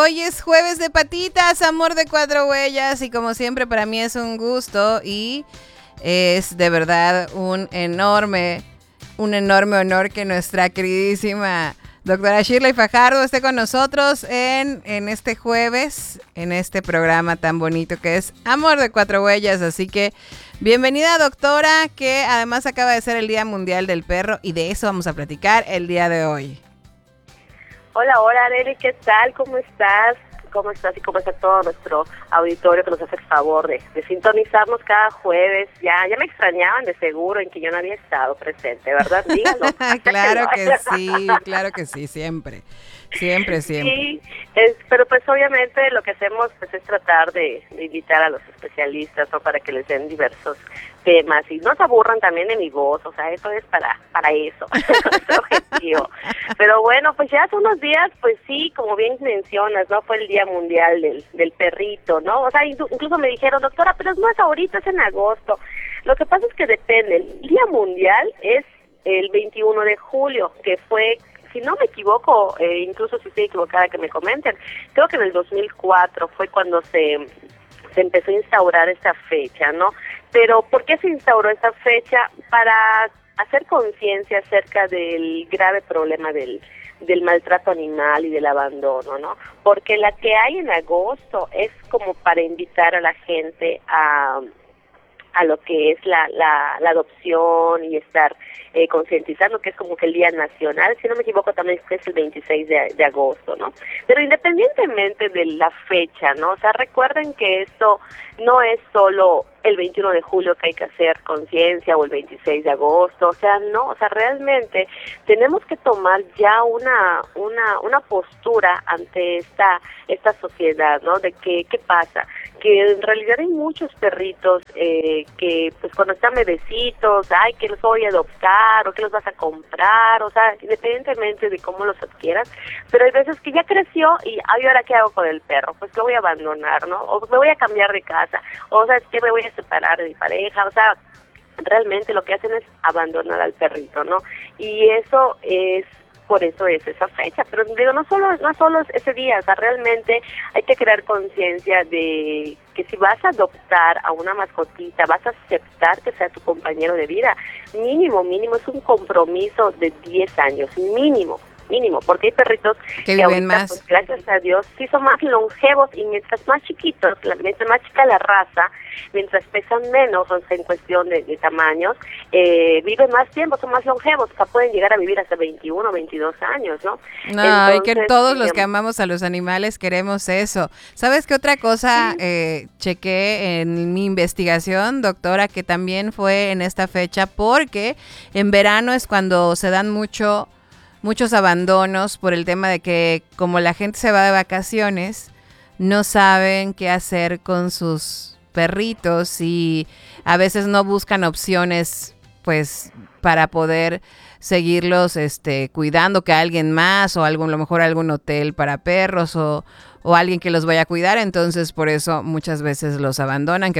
Hoy es jueves de patitas, amor de cuatro huellas, y como siempre para mí es un gusto y es de verdad un enorme honor que nuestra queridísima doctora Shirley Fajardo esté con nosotros en este jueves, en este programa tan bonito que es Amor de Cuatro Huellas. Así que bienvenida, doctora, que además acaba de ser el Día Mundial del Perro y de eso vamos a platicar el día de hoy. Hola, Arely, ¿qué tal? ¿Cómo estás? ¿Cómo estás y cómo está todo nuestro auditorio que nos hace el favor de sintonizarnos cada jueves? Ya me extrañaban de seguro en que yo no había estado presente, ¿verdad? Díganlo. Claro que sí, siempre. Sí, pero pues obviamente lo que hacemos pues es tratar de invitar a los especialistas, ¿no? Para que les den diversos temas y no se aburran también de mi voz, o sea, eso es para eso, nuestro objetivo. Pero bueno, pues ya hace unos días, pues sí, como bien mencionas, ¿no? Fue el Día Mundial del Perrito, ¿no? O sea, incluso me dijeron, doctora, pero no es ahorita, es en agosto. Lo que pasa es que depende, el Día Mundial es el 21 de julio, que fue, si no me equivoco, incluso si estoy equivocada que me comenten, creo que en el 2004 fue cuando se empezó a instaurar esta fecha, ¿no? Pero ¿por qué se instauró esta fecha? Para hacer conciencia acerca del grave problema del maltrato animal y del abandono, ¿no? Porque la que hay en agosto es como para invitar a la gente a lo que es la adopción y estar concientizando, que es como que el Día Nacional, si no me equivoco también es el 26 de agosto, ¿no? Pero independientemente de la fecha, ¿no? O sea, recuerden que esto no es solo el 21 de julio que hay que hacer conciencia o el 26 de agosto, o sea, no, o sea, realmente tenemos que tomar ya una postura ante esta sociedad, ¿no? De qué pasa, que en realidad hay muchos perritos que pues cuando están bebecitos, ay, que los voy a adoptar o que los vas a comprar, o sea, independientemente de cómo los adquieras, pero hay veces que ya creció y ay, ¿ahora qué hago con el perro? Pues lo voy a abandonar, ¿no? O me voy a cambiar de casa, o sea, es que me voy a separar de mi pareja, o sea, realmente lo que hacen es abandonar al perrito, ¿no? Y eso es, por eso es esa fecha, pero digo, no solo ese día, o sea, realmente hay que crear conciencia de que si vas a adoptar a una mascotita, vas a aceptar que sea tu compañero de vida, mínimo, es un compromiso de 10 años, mínimo, porque hay perritos que viven más, pues, gracias a Dios, sí son más longevos y mientras más chiquitos, mientras más chica la raza, mientras pesan menos, o sea, en cuestión de tamaños, viven más tiempo, son más longevos, o sea, pueden llegar a vivir hasta 21, 22 años, ¿no? No, entonces, y que todos los que amamos a los animales queremos eso. ¿Sabes qué otra cosa chequé en mi investigación, doctora, que también fue en esta fecha? Porque en verano es cuando se dan muchos abandonos por el tema de que como la gente se va de vacaciones, no saben qué hacer con sus perritos y a veces no buscan opciones pues para poder seguirlos cuidando, que alguien más o a lo mejor algún hotel para perros o alguien que los vaya a cuidar, entonces por eso muchas veces los abandonan.